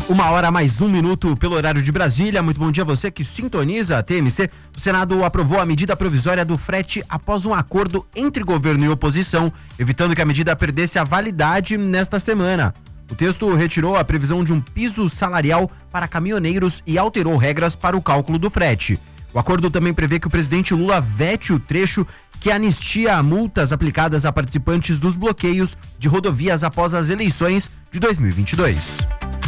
1h mais 1 minuto pelo horário de Brasília. Muito bom dia a você que sintoniza a TMC. O Senado aprovou a medida provisória do frete após um acordo entre governo e oposição, evitando que a medida perdesse a validade nesta semana. O texto retirou a previsão de um piso salarial para caminhoneiros e alterou regras para o cálculo do frete. O acordo também prevê que o presidente Lula vete o trecho que anistia multas aplicadas a participantes dos bloqueios de rodovias após as eleições de 2022.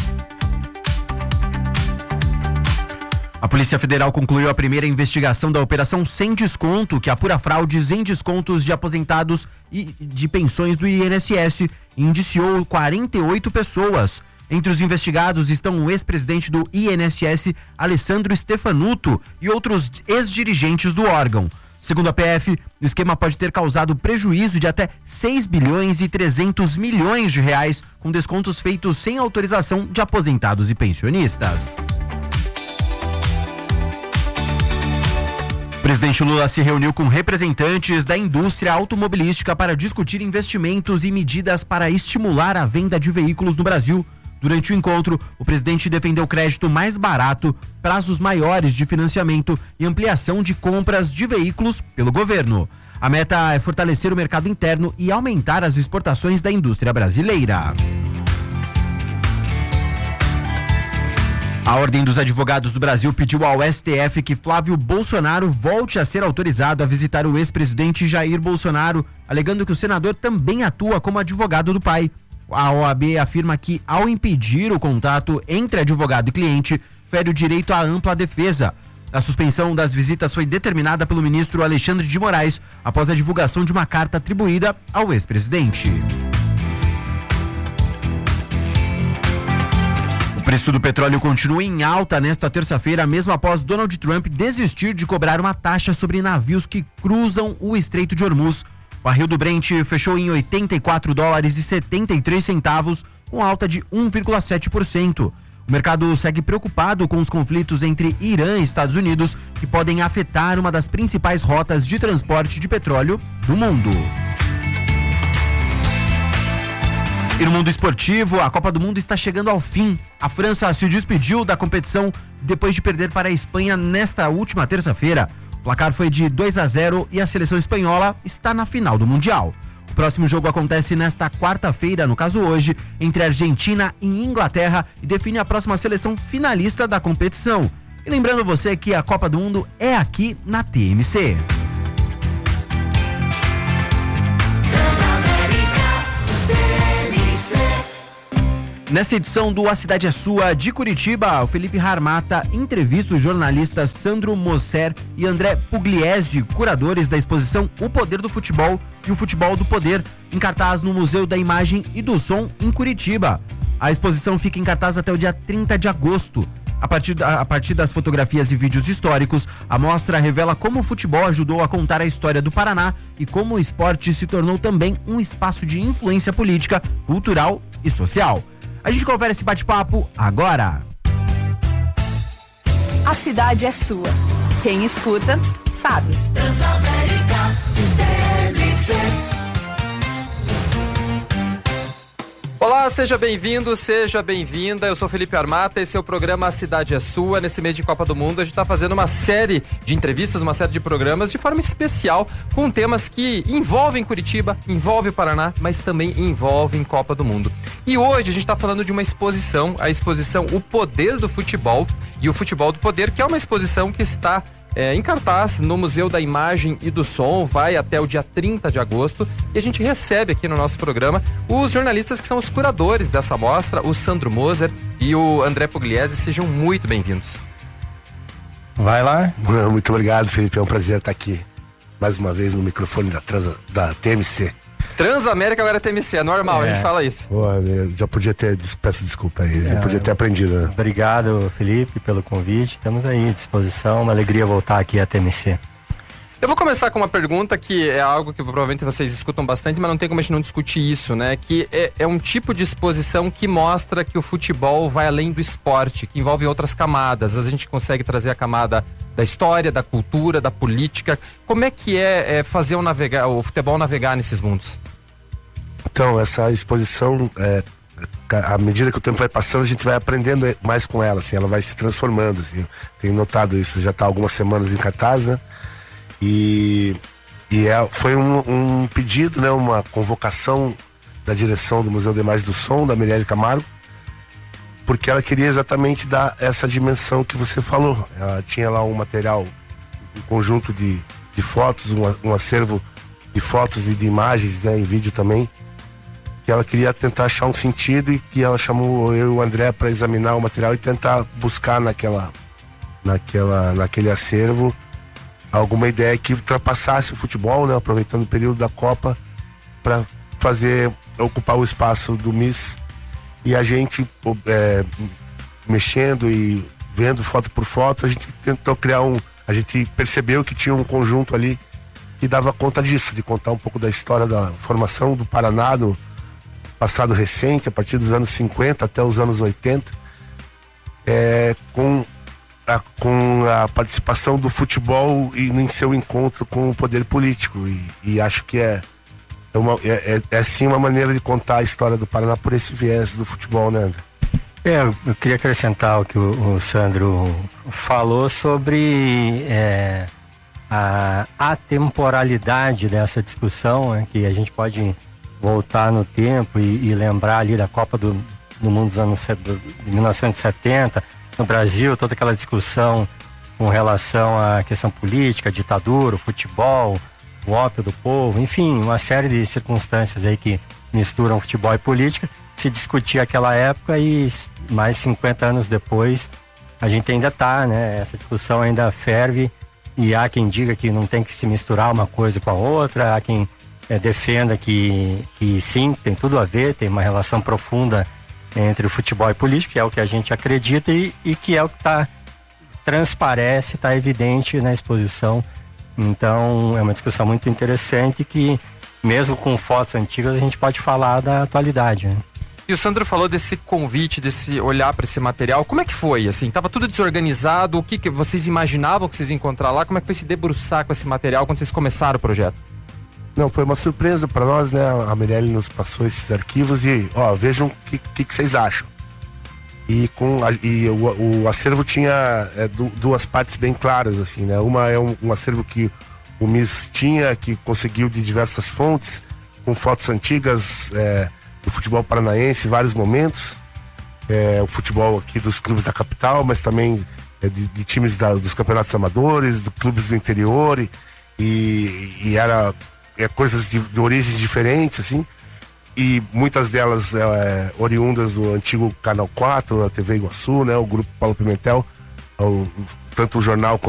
A Polícia Federal concluiu a primeira investigação da Operação Sem Desconto, que apura fraudes em descontos de aposentados e de pensões do INSS, e indiciou 48 pessoas. Entre os investigados estão o ex-presidente do INSS, Alessandro Stefanuto, e outros ex-dirigentes do órgão. Segundo a PF, o esquema pode ter causado prejuízo de até 6 bilhões e 300 milhões de reais, com descontos feitos sem autorização de aposentados e pensionistas. O presidente Lula se reuniu com representantes da indústria automobilística para discutir investimentos e medidas para estimular a venda de veículos no Brasil. Durante o encontro, o presidente defendeu crédito mais barato, prazos maiores de financiamento e ampliação de compras de veículos pelo governo. A meta é fortalecer o mercado interno e aumentar as exportações da indústria brasileira. A Ordem dos Advogados do Brasil pediu ao STF que Flávio Bolsonaro volte a ser autorizado a visitar o ex-presidente Jair Bolsonaro, alegando que o senador também atua como advogado do pai. A OAB afirma que, ao impedir o contato entre advogado e cliente, fere o direito à ampla defesa. A suspensão das visitas foi determinada pelo ministro Alexandre de Moraes após a divulgação de uma carta atribuída ao ex-presidente. O preço do petróleo continua em alta nesta terça-feira, mesmo após Donald Trump desistir de cobrar uma taxa sobre navios que cruzam o Estreito de Hormuz. O barril do Brent fechou em $84,73, com alta de 1,7%. O mercado segue preocupado com os conflitos entre Irã e Estados Unidos, que podem afetar uma das principais rotas de transporte de petróleo do mundo. E no mundo esportivo, a Copa do Mundo está chegando ao fim. A França se despediu da competição depois de perder para a Espanha nesta última terça-feira. O placar foi de 2-0 e a seleção espanhola está na final do Mundial. O próximo jogo acontece nesta quarta-feira, no caso hoje, entre Argentina e Inglaterra, e define a próxima seleção finalista da competição. E lembrando você que a Copa do Mundo é aqui na TMC. Nessa edição do A Cidade é Sua de Curitiba, o Felipe Harmata entrevista os jornalistas Sandro Mosser e André Pugliese, curadores da exposição O Poder do Futebol e o Futebol do Poder, em cartaz no Museu da Imagem e do Som, em Curitiba. A exposição fica em cartaz até o dia 30 de agosto. A partir das fotografias e vídeos históricos, a mostra revela como o futebol ajudou a contar a história do Paraná e como o esporte se tornou também um espaço de influência política, cultural e social. A gente confere esse bate-papo agora. A cidade é sua. Quem escuta, sabe. Transamérica, TMC. Olá, seja bem-vindo, seja bem-vinda. Eu sou Felipe Harmata, esse é o programa A Cidade é Sua. Nesse mês de Copa do Mundo, a gente está fazendo uma série de entrevistas, uma série de programas de forma especial, com temas que envolvem Curitiba, envolvem o Paraná, mas também envolvem Copa do Mundo. E hoje a gente está falando de uma exposição, a exposição O Poder do Futebol e o Futebol do Poder, que é uma exposição que está em cartaz no Museu da Imagem e do Som, vai até o dia 30 de agosto, e a gente recebe aqui no nosso programa os jornalistas que são os curadores dessa mostra, o Sandro Moser e o André Pugliese. Sejam muito bem-vindos. Vai lá. Muito obrigado, Felipe, é um prazer estar aqui mais uma vez no microfone da TMC. Transamérica agora é TMC, é normal, a gente fala isso. Pô, eu já podia ter, peço desculpa aí, já podia ter aprendido, né? Obrigado, Felipe, pelo convite, estamos aí à disposição, uma alegria voltar aqui à TMC. Eu vou começar com uma pergunta que é algo que provavelmente vocês escutam bastante, mas não tem como a gente não discutir isso, né? Que é um tipo de exposição que mostra que o futebol vai além do esporte, que envolve outras camadas. A gente consegue trazer a camada da história, da cultura, da política. Como é que é fazer o futebol navegar nesses mundos? Então, essa exposição à medida que o tempo vai passando, a gente vai aprendendo mais com ela, assim, ela vai se transformando, assim. Tenho notado isso, já está algumas semanas em cartaz, né? Foi um pedido, né? Uma convocação da direção do Museu de Imagem do Som, da Mirelle Camargo, porque ela queria exatamente dar essa dimensão que você falou. Ela tinha lá um material, um conjunto de fotos, um acervo de fotos e de imagens, né? Em vídeo também, que ela queria tentar achar um sentido, e que ela chamou eu e o André para examinar o material e tentar buscar naquele acervo alguma ideia que ultrapassasse o futebol, né? Aproveitando o período da Copa para ocupar o espaço do Miss. E a gente, mexendo e vendo foto por foto, a gente tentou criar a gente percebeu que tinha um conjunto ali que dava conta disso, de contar um pouco da história da formação do Paraná no passado recente, a partir dos anos 50 até os anos 80, com a participação do futebol e em seu encontro com o poder político. E acho que é sim uma maneira de contar a história do Paraná por esse viés do futebol, né, André? Eu queria acrescentar o que o Sandro falou sobre a atemporalidade dessa discussão, né, que a gente pode voltar no tempo e lembrar ali da Copa do Mundo dos anos de 1970, no Brasil, toda aquela discussão com relação à questão política, ditadura, o futebol, o ópio do povo, enfim, uma série de circunstâncias aí que misturam futebol e política. Se discutia aquela época e mais 50 anos depois a gente ainda está, né? Essa discussão ainda ferve e há quem diga que não tem que se misturar uma coisa com a outra, há quem defenda que sim, tem tudo a ver, tem uma relação profunda entre o futebol e política, que é o que a gente acredita e que é o que transparece, está evidente na exposição. Então é uma discussão muito interessante que, mesmo com fotos antigas, a gente pode falar da atualidade, né? E o Sandro falou desse convite, desse olhar para esse material. Como é que foi? Assim, tava tudo desorganizado? O que vocês imaginavam que vocês iam encontrar lá? Como é que foi se debruçar com esse material quando vocês começaram o projeto? Não, foi uma surpresa para nós, né? A Mirelle nos passou esses arquivos e, vejam o que vocês acham. E o acervo tinha duas partes bem claras, assim, né? Uma é um acervo que o MIS tinha, que conseguiu de diversas fontes, com fotos antigas do futebol paranaense, vários momentos. O futebol aqui dos clubes da capital, mas também de times dos campeonatos amadores, de clubes do interior, e era coisas de origens diferentes, assim, e muitas delas oriundas do antigo Canal 4, a TV Iguaçu, né, o Grupo Paulo Pimentel, tanto o jornal quanto